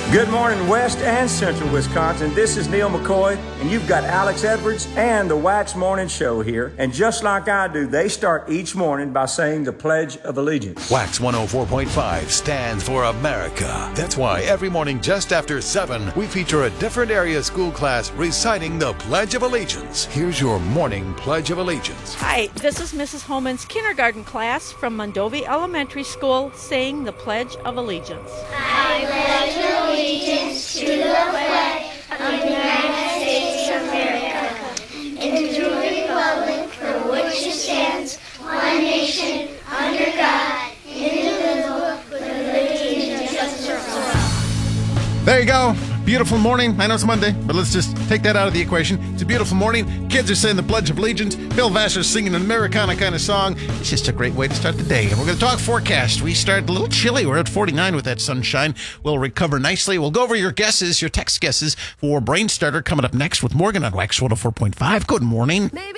Good morning, West and Central Wisconsin. This is Neil McCoy, and you've got Alex Edwards and the Wax Morning Show here. And just like I do, they start each morning by saying the Pledge of Allegiance. Wax 104.5 stands for America. That's why every morning just after 7, we feature a different area school class reciting the Pledge of Allegiance. Here's your morning Pledge of Allegiance. Hi, this is Mrs. Holman's kindergarten class from Mondovi Elementary School saying the Pledge of Allegiance. I pledge allegiance to the flag of the United States of America and to the republic for which it stands, one nation, under God, indivisible, with liberty and justice for all. There you go. Beautiful morning. I know it's Monday, but let's just take that out of the equation. It's a beautiful morning. Kids are saying the Pledge of Allegiance. Bill Vassar's singing an Americana kind of song. It's just a great way to start the day. And we're going to talk forecast. We start a little chilly. We're at 49 with that sunshine. We'll recover nicely. We'll go over your guesses, your text guesses for Brain Starter coming up next with Morgan on Wax 104.5. Good morning. Maybe